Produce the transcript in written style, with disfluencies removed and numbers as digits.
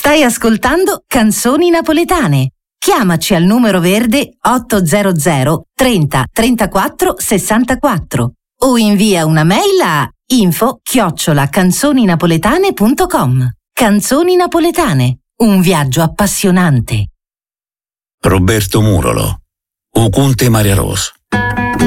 Stai ascoltando Canzoni Napoletane. Chiamaci al numero verde 800 30 34 64 o invia una mail a info@canzoninapoletane.com. Canzoni Napoletane, un viaggio appassionante. Roberto Murolo, O Conte Maria Ros.